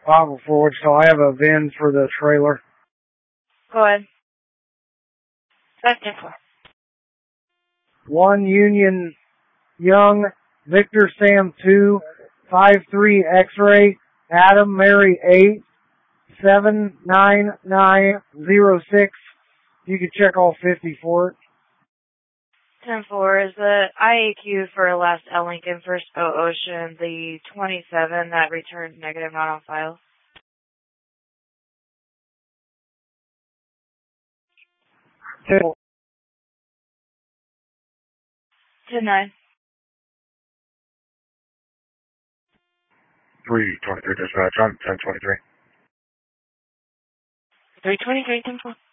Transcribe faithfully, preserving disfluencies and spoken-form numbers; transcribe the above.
five oh four Wichita. I have a V I N for the trailer. Go ahead. Second four. One Union Young, Victor Sam two, five three X-ray, Adam Mary eight, seven nine nine zero six. You can check all fifty for it. ten four is the I A Q for last L Lincoln First O Ocean, the twenty-seven that returned negative, not on file. Two. ten nine. three twenty-three dispatch on ten twenty-three. three twenty-three, ten four.